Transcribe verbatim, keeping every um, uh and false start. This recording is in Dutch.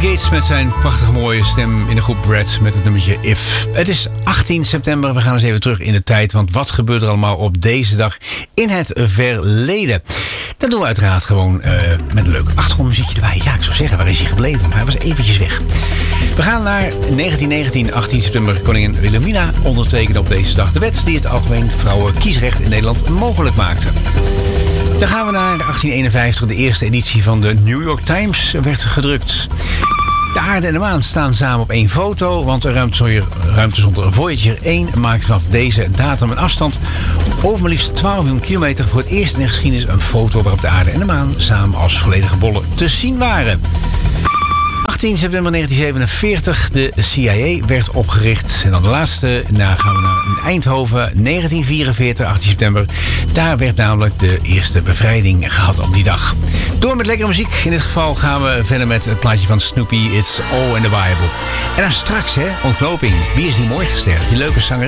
Gates met zijn prachtige mooie stem in de groep Brad met het nummertje If. Het is achttien september, we gaan eens even terug in de tijd. Want wat gebeurt er allemaal op deze dag in het verleden? Dat doen we uiteraard gewoon uh, met een leuk achtergrondmuziekje erbij. Ja, ik zou zeggen, waar is hij gebleven? Maar hij was eventjes weg. We gaan naar negentien negentien, achttien september. Koningin Wilhelmina ondertekende op deze dag de wet die het algemeen vrouwenkiesrecht in Nederland mogelijk maakte. Dan gaan we naar achttien eenenvijftig. De eerste editie van de New York Times werd gedrukt. De aarde en de maan staan samen op één foto, want de ruimtezonde Voyager één maakt vanaf deze datum een afstand over maar liefst twaalf miljoen kilometer voor het eerst in de geschiedenis een foto waarop de aarde en de maan samen als volledige bollen te zien waren. achttien september negentien zevenenveertig, de C I A werd opgericht. En dan de laatste, daar gaan we naar Eindhoven, negentien vierenveertig, achttien september. Daar werd namelijk de eerste bevrijding gehad op die dag. Door met lekkere muziek. In dit geval gaan we verder met het plaatje van Snoopy, It's All in the Bible. En dan straks, hè, ontknoping. Wie is die morgenster? Die leuke zanger.